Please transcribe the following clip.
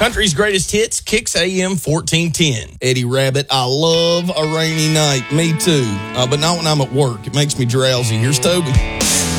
Country's greatest hits, Kicks AM 1410. Eddie Rabbit, I love a rainy night. Me too. But not when I'm at work. It makes me drowsy. Here's Toby.